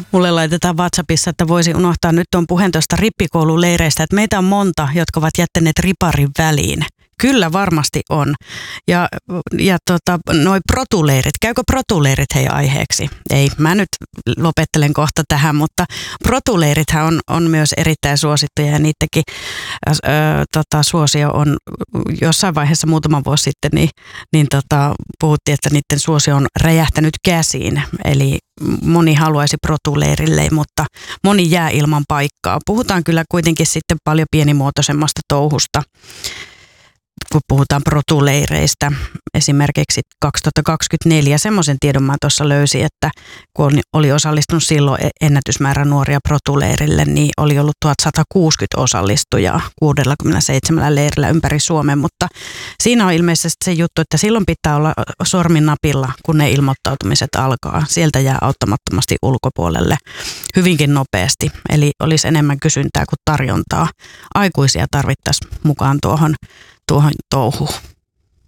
Mulle laitetaan WhatsAppissa, että voisi unohtaa nyt tuon puheen tuosta rippikoululeireistä, että meitä on monta, jotka ovat jättäneet riparin väliin. Kyllä varmasti on. Ja noi protuleirit, käykö protuleirit heidän aiheeksi? Ei, mä nyt lopettelen kohta tähän, mutta protuleirithän on myös erittäin suosittuja ja niidenkin suosio on jossain vaiheessa muutama vuosi sitten, niin puhuttiin, että niiden suosio on räjähtänyt käsiin. Eli moni haluaisi protuleirille, mutta moni jää ilman paikkaa. Puhutaan kyllä kuitenkin sitten paljon pienimuotoisemmasta touhusta, kun puhutaan protuleireistä. Esimerkiksi 2024 semmoisen tiedon mä tuossa löysin, että kun oli osallistunut silloin ennätysmäärä nuoria protuleirille, niin oli ollut 1160 osallistujaa 67 leirillä ympäri Suomen, mutta siinä on ilmeisesti se juttu, että silloin pitää olla sormin napilla, kun ne ilmoittautumiset alkaa. Sieltä jää auttamattomasti ulkopuolelle hyvinkin nopeasti, eli olisi enemmän kysyntää kuin tarjontaa. Aikuisia tarvittaisiin mukaan tuohon touhuun.